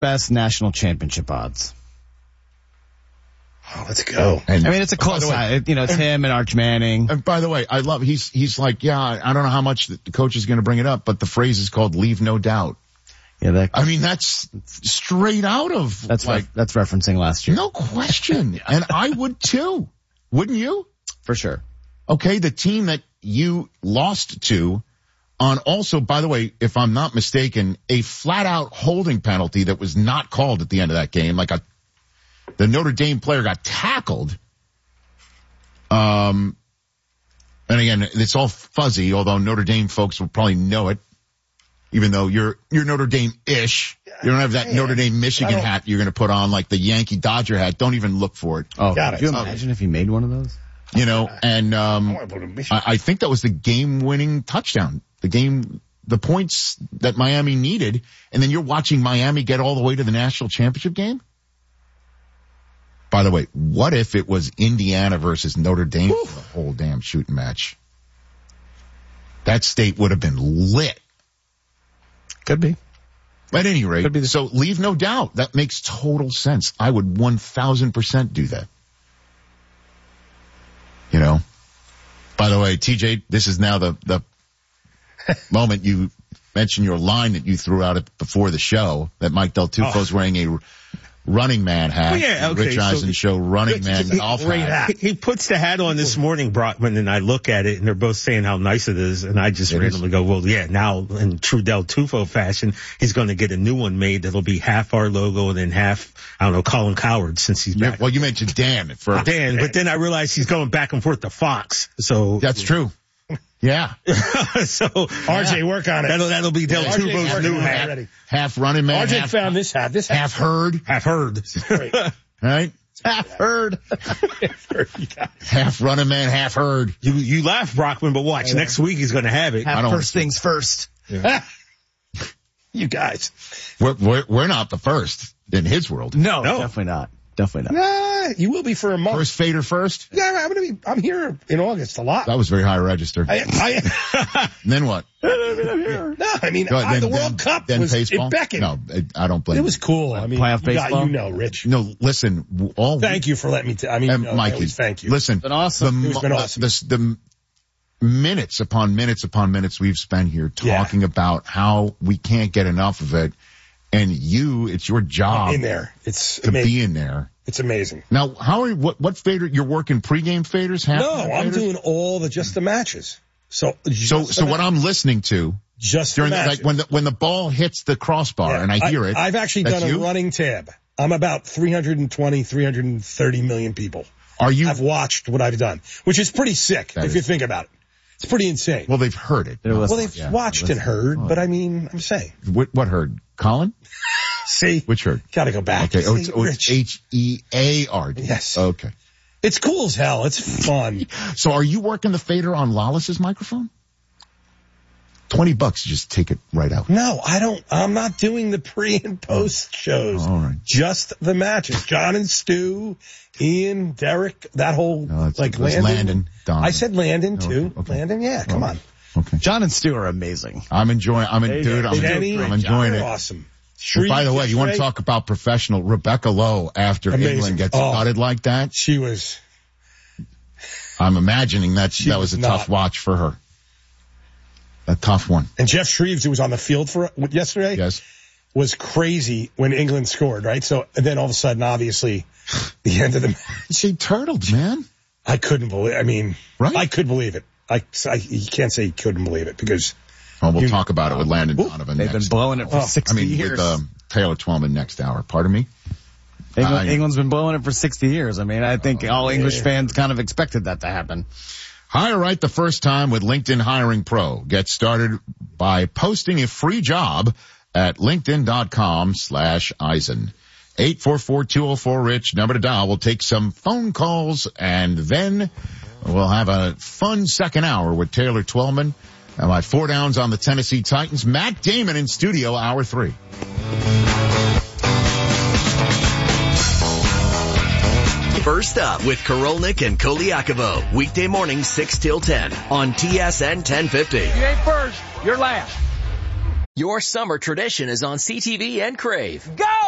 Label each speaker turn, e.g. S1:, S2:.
S1: best national championship odds.
S2: Oh, let's go.
S1: And, I mean, it's a close side. It's him and Arch Manning.
S3: And by the way, I love, he's like, yeah, I don't know how much the coach is going to bring it up, but the phrase is called leave no doubt.
S1: Yeah,
S3: that's straight out of,
S1: that's referencing last year.
S3: No question. And I would too. Wouldn't you?
S1: For sure.
S3: Okay. The team that you lost to on also, by the way, if I'm not mistaken, a flat out holding penalty that was not called at the end of that game, the Notre Dame player got tackled. And again, it's all fuzzy, although Notre Dame folks will probably know it, even though you're Notre Dame-ish. You don't have that Notre Dame Michigan hat you're going to put on like the Yankee Dodger hat. Don't even look for it.
S1: Oh, could you imagine if he made one of those?
S3: And I think that was the game-winning touchdown. The points that Miami needed, and then you're watching Miami get all the way to the national championship game? By the way, what if it was Indiana versus Notre Dame for the whole damn shooting match? That state would have been lit.
S1: Could be.
S3: At any rate, so leave no doubt. That makes total sense. I would 1,000% do that. By the way, TJ, this is now the moment you mentioned your line that you threw out before the show that Mike Del Tufo's wearing a Running Man hat. Rich Eisen show Running Man golf hat.
S2: He puts the hat on this morning, Brockman, and I look at it, and they're both saying how nice it is, and I just randomly go, well, yeah, now in true Del Tufo fashion, he's going to get a new one made that'll be half our logo and then half, Colin Cowherd since he's back.
S3: Well, you mentioned Dan at first.
S2: Dan, but then I realized he's going back and forth to Fox, so.
S3: That's true. Yeah.
S2: So RJ, work on it. That'll be Del Tufo's new hat.
S3: Half Running Man.
S2: RJ found this hat. This
S3: half Herd.
S2: Half Herd.
S3: Great. Right?
S1: Half Herd.
S3: Half Running Man, half Herd.
S2: You laugh, Brockman, but watch. Next week he's going to have it.
S1: First things first.
S2: Yeah. You guys.
S3: We're not the first in his world.
S1: No. Definitely not. Definitely not.
S2: Nah, you will be for a month.
S3: First fader first?
S2: Yeah, I'm here in August a lot.
S3: That was very high register.
S2: And
S3: then what?
S2: I'm here. No, the World Cup was in Beckett.
S3: No, I don't blame you.
S2: It was cool.
S1: Playoff baseball?
S2: Rich.
S3: No, listen.
S2: Thank you for letting me
S3: Mikey,
S2: thank you.
S3: Listen.
S1: It's been awesome.
S2: It's been awesome.
S3: The minutes upon minutes upon minutes we've spent here talking about how we can't get enough of it. And it's your job
S2: in there.
S3: Be in there.
S2: It's amazing.
S3: Now, what fader, you're working pregame faders?
S2: I'm doing just the matches. So
S3: what I'm listening to,
S2: just during
S3: when the ball hits the crossbar and I hear it.
S2: I've actually done a running tab. I'm about 330 million people. I've watched what I've done, which is pretty sick if you think about it. It's pretty insane.
S3: Well, they've heard it.
S2: They've watched and heard, but I'm saying.
S3: What heard? Colin?
S2: See?
S3: Which heard?
S2: Gotta go back.
S3: Okay. It's H-E-A-R-D.
S2: Yes.
S3: Okay.
S2: It's cool as hell. It's fun.
S3: So are you working the fader on Lawless's microphone? $20, just take it right out.
S2: No, I don't. I'm not doing the pre and post shows.
S3: All right.
S2: Just the matches. John and Stu, Ian, Derek, that whole,
S3: Landon. Don.
S2: I said Landon too. Okay. Landon, yeah, come on.
S3: Okay.
S1: John and Stu are amazing.
S3: I'm enjoying it.
S2: Awesome.
S3: By the way, you want to talk about professional? Rebecca Lowe, after England gets gutted like that.
S2: She was.
S3: I'm imagining that was a tough watch for her. A tough one.
S2: And Jeff Shreves, who was on the field for yesterday, was crazy when England scored, right? So then all of a sudden, obviously, the end of the match.
S3: She turtled, man.
S2: I couldn't believe. I could believe it. You can't say you couldn't believe it because.
S3: Well, we'll talk about it with Landon Donovan.
S1: They've been blowing it for 60 years.
S3: With Taylor Twellman next hour. Pardon me?
S1: England's been blowing it for 60 years. I think all English fans kind of expected that to happen.
S3: Hire right the first time with LinkedIn Hiring Pro. Get started by posting a free job at linkedin.com/Eisen. 844-204-RICH, number to dial. We'll take some phone calls, and then we'll have a fun second hour with Taylor Twellman. And my 4 downs on the Tennessee Titans. Matt Damon in studio, hour 3.
S4: First up with Korolnik and Koliakovo. Weekday morning 6 till 10 on TSN 1050.
S5: You ain't first, you're last.
S6: Your summer tradition is on CTV and Crave.
S5: Go!